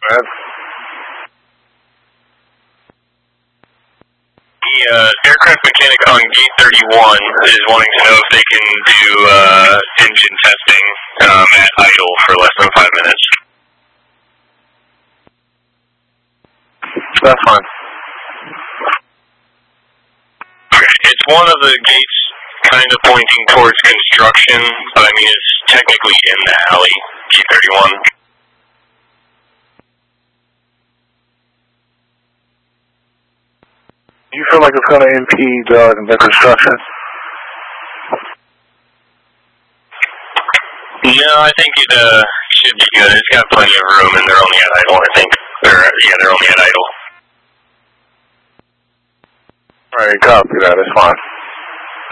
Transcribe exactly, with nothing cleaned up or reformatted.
ahead. The uh, aircraft mechanic on gate thirty-one is wanting to know if they can do uh, engine testing um, at idle for less than five minutes. That's fine. Okay, it's one of the gates kind of pointing towards construction, but I mean it's technically in the alley, gate thirty-one. Do you feel like it's going to impede uh, the construction? No, I think it uh, should be good. It's got plenty of room, and they're only at idle, I think. Or, yeah, they're only at idle. Alright, copy that. It's fine.